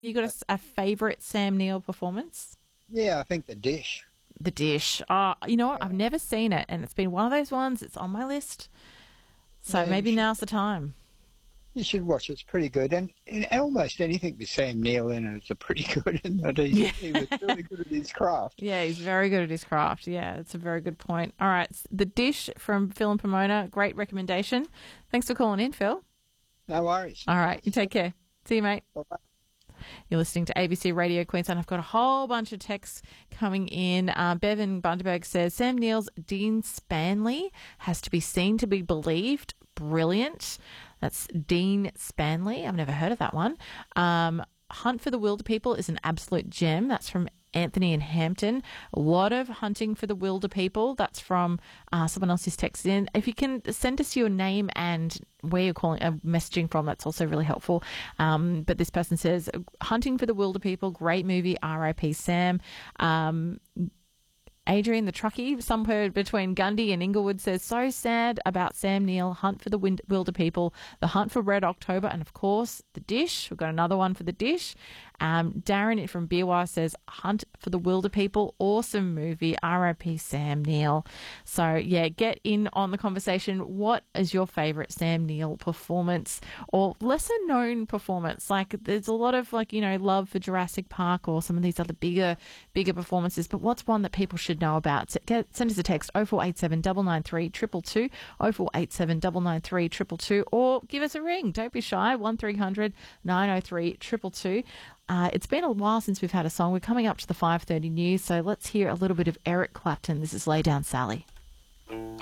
You got a favourite Sam Neill performance? Yeah, I think The Dish. The Dish. Oh, you know what? I've Yeah, never seen it, and it's been one of those ones. It's on my list, so yeah, maybe now's the time. you should watch it. It's pretty good. And almost anything with Sam Neill in it is a pretty good. And Yeah. he was really good at his craft. Yeah, he's very good at his craft. Yeah, it's a very good point. All right, The Dish from Phil and Pomona. Great recommendation. Thanks for calling in, Phil. No worries. All right, you take care. See you, mate. Bye-bye. You're listening to ABC Radio Queensland. I've got a whole bunch of texts coming in. Bevan Bundaberg says Sam Neill's Dean Spanley has to be seen to be believed. Brilliant. That's Dean Spanley. I've never heard of that one. Hunt for the Wilder People is an absolute gem. That's from Anthony in Hampton. A lot of hunting for the Wilder People. That's from someone else who's texted in. If you can send us your name and where you're calling, messaging from, that's also really helpful. But this person says, Hunting for the Wilder People, great movie, R.I.P. Sam. Adrian the truckie, somewhere between Gundy and Inglewood, says, so sad about Sam Neill, Hunt for the Wilder People, The Hunt for Red October, and of course, The Dish. We've got another one for The Dish. Darren from Beerwire says, Hunt for the Wilder People, awesome movie, R.I.P. Sam Neill. So, yeah, get in on the conversation. What is your favourite Sam Neill performance or lesser known performance? Like, there's a lot of, like, you know, love for Jurassic Park or some of these other bigger performances, but what's one that people should know about? Send us a text, 0487 993 222, 0487 993 222, or give us a ring. Don't be shy, 1300 903 222. It's been a while since we've had a song. We're coming up to the 5:30 news, so let's hear a little bit of Eric Clapton. This is Lay Down Sally.